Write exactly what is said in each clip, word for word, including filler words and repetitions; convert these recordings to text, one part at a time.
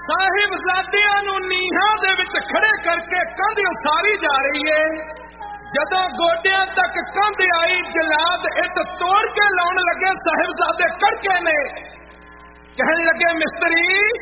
साहिबजादियां नूं नीहां दे विच खड़े करके कंध उसारी जा रही है। जदों गोडियां तक कंध आई, जलाद इट तोड़ के लाउण लगे, साहिबजादे कड़के ने कहन लगे मिस्त्री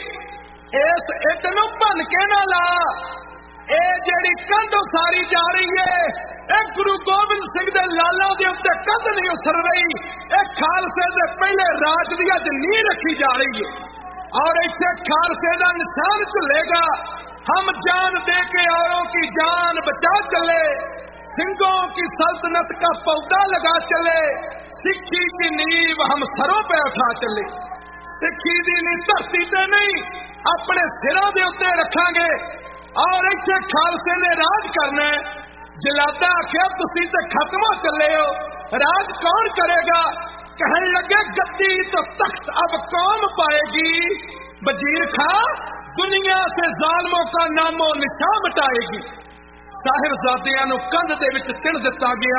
इस इट नूं भन के ना ला, ए जेड़ी कंध उसारी जा रही है ए गुरु गोबिंद सिंह दे लालों दे उत्ते कंध नहीं उतर रही, ए खालसे दे पहले राज दी अज नींह रखी जा रही है और इसे खालसे का निशान चलेगा। हम जान दे के औरों की जान बचा चले, सिंहों की सल्तनत का पौधा लगा चले, सिक्खी की नींव हम सरों पे उठा चले। सिक्खी दी नींव धरती ते नहीं अपने सिरों के उत्ते रखांगे और इसे खालसे ने राज करना है। जलादा आखिया तुसीं ते खत्म हो चले हो, राज कौन करेगा? कहने लगे गद्दी तो तख्त अब कौम पाएगी, वजीर खा दुनिया से जालमों का नामो निशान मिटाएगी। साहिबजादियां नूं कंध दे विच चिण दिता गया।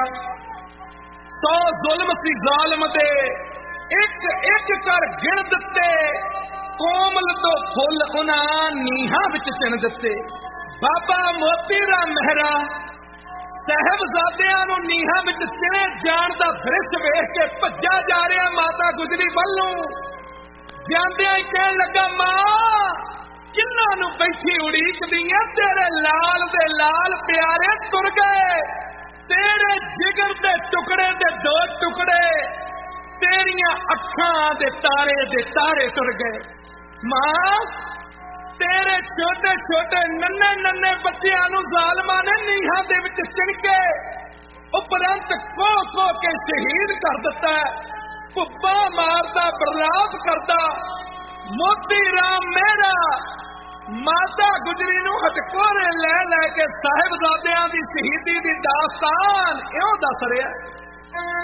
सौ जुल्म सी जालम दे एक एक कर गिण दिते, कोमल तो फुल उन्हां नीहां विच चिण दिते। बाबा मोती राम मेहरा साहिबजादियां नूं नीहां विच चिणे जाण दा दृश वेख के भज्जा जा रहा माता गुजरी वल्लों। जांदियां ही कहण लगा मां किन्हां नूं बैठी उड़ीकदी ऐ, तेरे लाल दे लाल प्यारे तुर गए, तेरे जिगर दे टुकड़े दे दो टुकड़े, तेरियां अखां दे तारे दे तारे तुर गए। मां तेरे छोटे छोटे नन्हे नन्हे बच्चियां नूं जालमां ने नीहां दे विच चिणके उपरंत को को के शहीद कर दिता है। भुब्बा मारदा बरलाप करदा मोती राम मेहरा माता गुजरी नूं हटकोरे लै लै के साहिबजादियां दी शहीदी दी दास्तान इउं दस रिहा।